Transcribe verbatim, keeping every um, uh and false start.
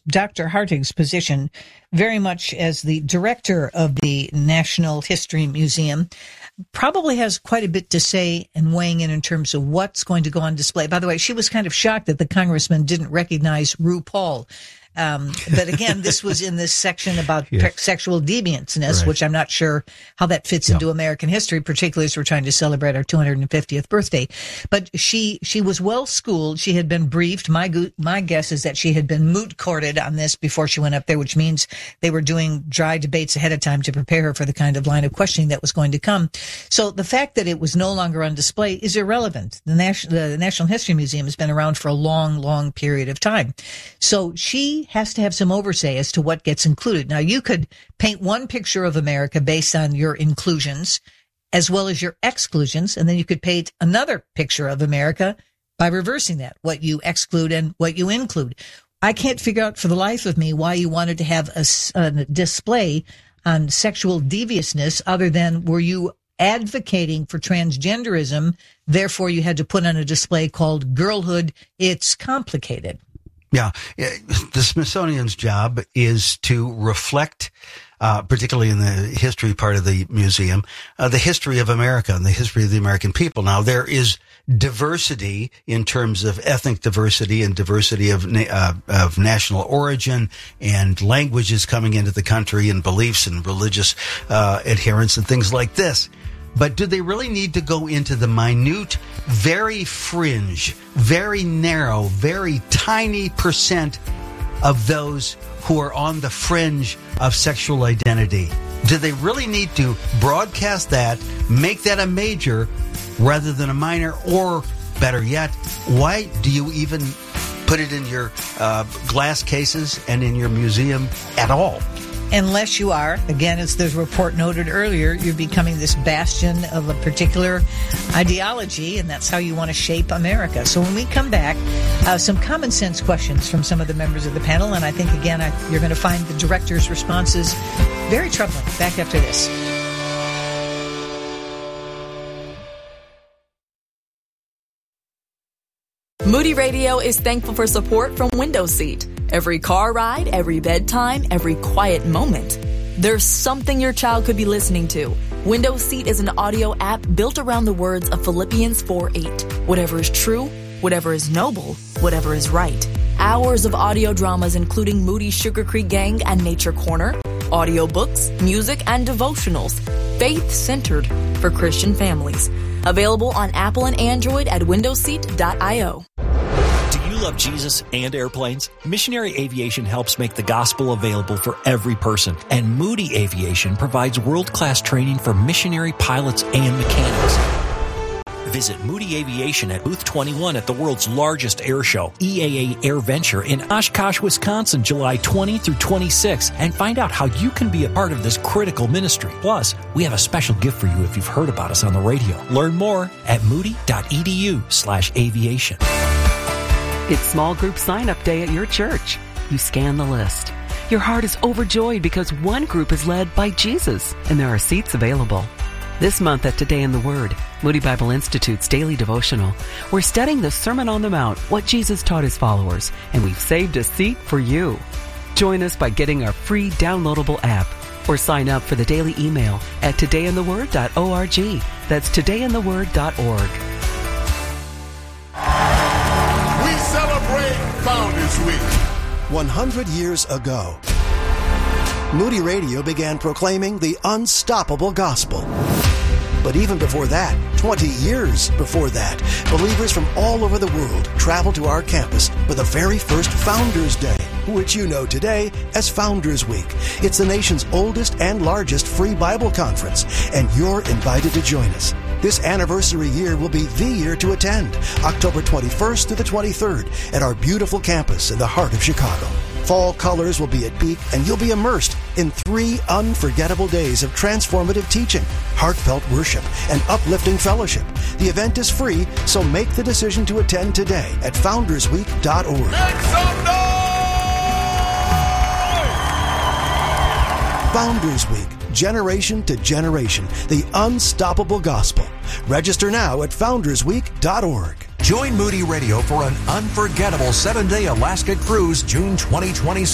Doctor Hartig's position very much as the director of the National History Museum probably has quite a bit to say and weighing in in terms of what's going to go on display. By the way, she was kind of shocked that the congressman didn't recognize RuPaul. Um, but again, this was in this section about yes. sexual deviantness, right. which I'm not sure how that fits yeah. into American history, particularly as we're trying to celebrate our two hundred fiftieth birthday. But she, she was well schooled. She had been briefed. My, my guess is that she had been moot courted on this before she went up there, which means they were doing dry debates ahead of time to prepare her for the kind of line of questioning that was going to come. So the fact that it was no longer on display is irrelevant. The National, the National History Museum has been around for a long, long period of time. So she has to have some oversight as to what gets included. Now, you could paint one picture of America based on your inclusions as well as your exclusions, and then you could paint another picture of America by reversing that, what you exclude and what you include. I can't figure out for the life of me why you wanted to have a, a display on sexual deviousness other than were you advocating for transgenderism, therefore you had to put on a display called Girlhood, It's Complicated. Yeah, the Smithsonian's job is to reflect, uh, particularly in the history part of the museum, uh, the history of America and the history of the American people. Now, there is diversity in terms of ethnic diversity and diversity of uh, of national origin and languages coming into the country and beliefs and religious uh, adherence and things like this. But do they really need to go into the minute, very fringe, very narrow, very tiny percent of those who are on the fringe of sexual identity? Do they really need to broadcast that, make that a major rather than a minor? Or better yet, why do you even put it in your uh, glass cases and in your museum at all? Unless you are, again, as the report noted earlier, you're becoming this bastion of a particular ideology, and that's how you want to shape America. So when we come back, uh, some common sense questions from some of the members of the panel, and I think, again, I, you're going to find the director's responses very troubling. Back after this. Moody Radio is thankful for support from Window Seat. Every car ride, every bedtime, every quiet moment. There's something your child could be listening to. Window Seat is an audio app built around the words of Philippians four eight. Whatever is true, whatever is noble, whatever is right. Hours of audio dramas including Moody Sugar Creek Gang and Nature Corner, audiobooks, music, and devotionals. Faith-centered for Christian families. Available on Apple and Android at window seat dot io. You love Jesus and airplanes? Missionary Aviation helps make the gospel available for every person. And Moody Aviation provides world-class training for missionary pilots and mechanics. Visit Moody Aviation at Booth twenty-one at the world's largest air show, E A A Air Venture in Oshkosh, Wisconsin, July twentieth through twenty-sixth, and find out how you can be a part of this critical ministry. Plus, we have a special gift for you if you've heard about us on the radio. Learn more at moody.edu slash aviation. It's small group sign-up day at your church. You scan the list. Your heart is overjoyed because one group is led by Jesus, and there are seats available. This month at Today in the Word, Moody Bible Institute's daily devotional, we're studying the Sermon on the Mount, what Jesus taught his followers, and we've saved a seat for you. Join us by getting our free downloadable app or sign up for the daily email at today in the word dot org. That's today in the word dot org. Founders Week. one hundred years ago, Moody Radio began proclaiming the unstoppable gospel. But even before that, twenty years before that, believers from all over the world traveled to our campus for the very first Founders Day, which you know today as Founders Week. It's the nation's oldest and largest free Bible conference, and you're invited to join us. This anniversary year will be the year to attend, October twenty-first to the twenty-third, at our beautiful campus in the heart of Chicago. Fall colors will be at peak, and you'll be immersed in three unforgettable days of transformative teaching, heartfelt worship, and uplifting fellowship. The event is free, so make the decision to attend today at founders week dot org. Make some noise! Founders Week, generation to generation, the unstoppable gospel. Register now at founders week dot org. Join Moody Radio for an unforgettable seven-day Alaska cruise June twenty twenty-six.